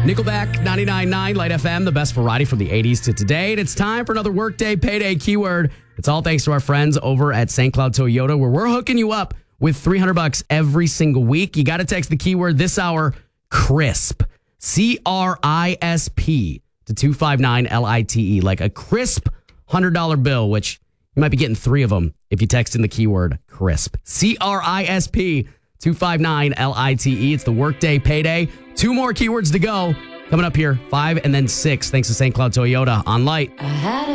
Nickelback, 99.9 Light FM, the best variety from the 80s to today. And it's time for another Workday Payday keyword. It's all thanks to our friends over at St. Cloud Toyota, where we're hooking you up with $300 every single week. You got to text the keyword this hour, CRISP, CRISP, to 259-LITE, like a crisp $100 bill, which you might be getting 3 of them if you text in the keyword CRISP, CRISP, 259-LITE. It's the Workday Payday. 2 more keywords to go. Coming up here, 5 and then 6, thanks to St. Cloud Toyota on Light. I had a